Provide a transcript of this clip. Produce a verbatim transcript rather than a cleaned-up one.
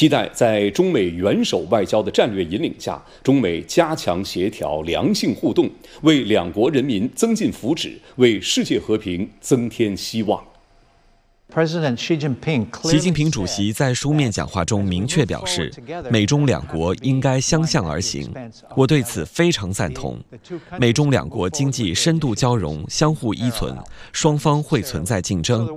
期待在中美元首外交的战略引领下，中美加强协调、良性互动，为两国人民增进福祉，为世界和平增添希望。 习近平主席在书面讲话中明确表示，美中两国应该相向而行，我对此非常赞同。美中两国经济深度交融、相互依存，双方会存在竞争。